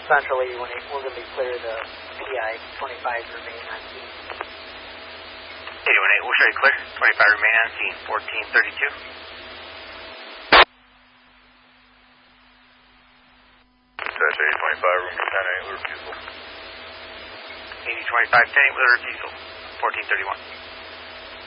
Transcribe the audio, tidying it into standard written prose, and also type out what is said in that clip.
Central 81.8, we're going to be clear the PI 25 remain on scene. 81.8, we'll show you clear. 25 remain on scene, 1432. That's 8025, room 10-8 with refusal. 8025, 10-8 with a refusal, 1431.